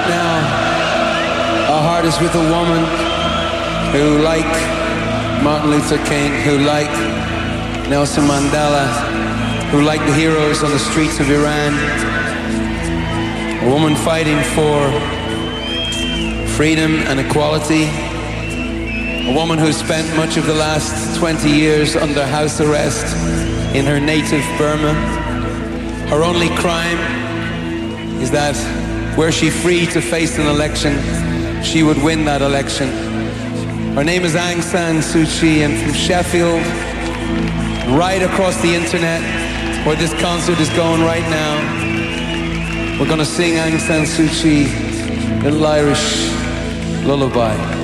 right now, our heart is with a woman who, like Martin Luther King, who, like Nelson Mandela, who, like the heroes on the streets of Iran, a woman fighting for freedom and equality, a woman who spent much of the last 20 years under house arrest in her native Burma. Her only crime is that were she free to face an election, she would win that election. Her name is Aung San Suu Kyi, and from Sheffield, right across the internet, where this concert is going right now, we're gonna sing Aung San Suu Kyi, Little Irish Lullaby.